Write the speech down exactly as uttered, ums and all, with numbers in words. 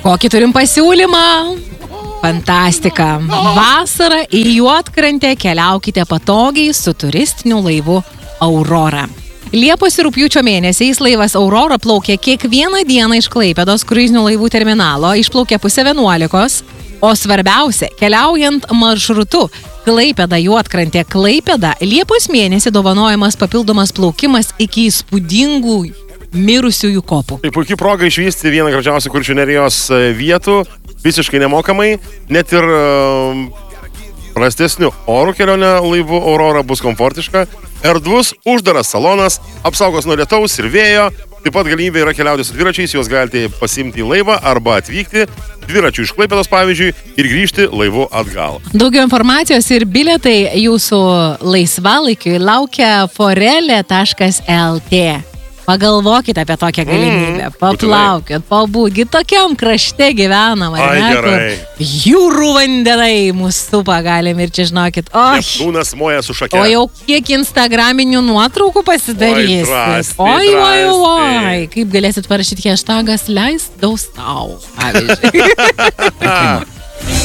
Kokį turim pasiūlymą? Fantastika. Vasarą į Juodkrantę keliaukite patogiai su turistiniu laivu Aurora. Liepos ir rugpjūčio mėnesiais laivas Aurora plaukia kiekvieną dieną iš Klaipėdos kruizinių laivų terminalo, išplaukia pusę vienuolikos, o svarbiausia, keliaujant maršrutu Klaipėda Juodkrantė Klaipėda, Liepos mėnesį dovanojamas papildomas plaukimas iki įspūdingų mirusiųjų kopų. Tai puikiai proga išvysti vieną gražiausių Kuršių nerijos vietų, visiškai nemokamai, net ir uh, prastesnių orų kelionę laivu Aurora bus komfortiška, erdvus, uždaras salonas, apsaugos nuo lietaus ir vėjo, taip pat galimybė yra keliauti su dviračiais, juos galite pasiimti į laivą arba atvykti dviračių iš Klaipėdos, pavyzdžiui, ir grįžti laivu atgal. Daugiau informacijos ir bilietai jūsų laisvalaikiui laukia forelė taškas lt. Pagalvokite apie tokią galimybę, mm, paplaukit, pabūkit, tokiam krašte gyvenam, ar Ai, ne? gerai. Jūrų vandenai mūsų supa, galim ir čia žinokit. Neptūnas moja su šake. O jau kiek instagraminių nuotraukų pasidarysit. Oi, drąsti, oi, oi, oi, drąsti. kaip galėsit parašyti hashtagas leis daug tau, pavyzdžiui.